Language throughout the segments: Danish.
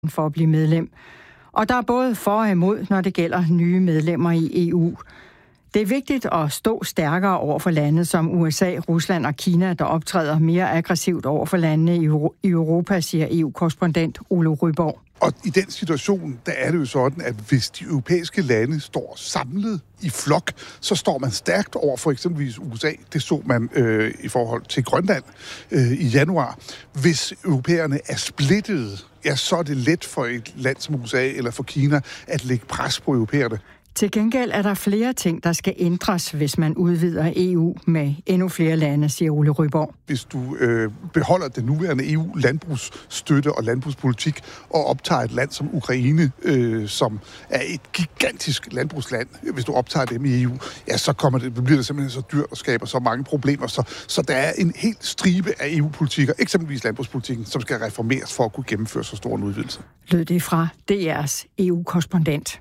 for at blive medlem. Og der er både for og imod, når det gælder nye medlemmer i EU. Det er vigtigt at stå stærkere over for lande som USA, Rusland og Kina, der optræder mere aggressivt over for landene i Europa, siger EU-korrespondent Ole Ryborg. Og i den situation, der er det jo sådan, at hvis de europæiske lande står samlet i flok, så står man stærkt over for eksempelvis USA. Det så man i forhold til Grønland i januar. Hvis europæerne er splittede, ja, så er det let for et land som USA eller for Kina at lægge pres på europæerne. Til gengæld er der flere ting, der skal ændres, hvis man udvider EU med endnu flere lande, siger Ole Ryborg. Hvis du beholder den nuværende EU-landbrugsstøtte og landbrugspolitik og optager et land som Ukraine, som er et gigantisk landbrugsland, hvis du optager dem i EU, ja, så bliver det simpelthen så dyrt og skaber så mange problemer. Så der er en hel stribe af EU-politikker, eksempelvis landbrugspolitikken, som skal reformeres for at kunne gennemføre så stor en udvidelse. Lød det fra DR's EU-korrespondent.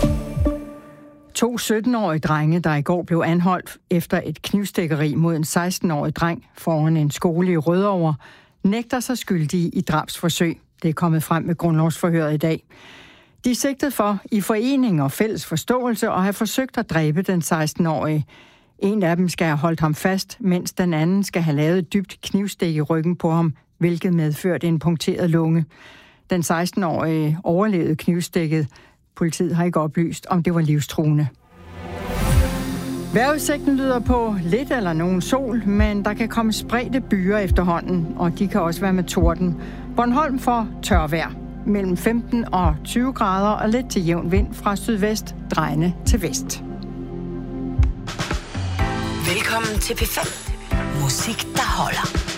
2 17-årige drenge, der i går blev anholdt efter et knivstikkeri mod en 16-årig dreng foran en skole i Rødovre, nægter sig skyldige i drabsforsøg. Det er kommet frem med grundlovsforhøret i dag. De er sigtet for i forening og fælles forståelse og have forsøgt at dræbe den 16-årige. En af dem skal have holdt ham fast, mens den anden skal have lavet et dybt knivstik i ryggen på ham, hvilket medførte en punkteret lunge. Den 16-årige overlevede knivstikket. Politiet har ikke oplyst, om det var livstruende. Vejrudsigten lyder på lidt eller nogen sol, men der kan komme spredte byer efterhånden, og de kan også være med torden. Bornholm får tørvejr mellem 15 og 20 grader og lidt til jævn vind fra sydvest, drejende til vest. Velkommen til P5. Musik, der holder.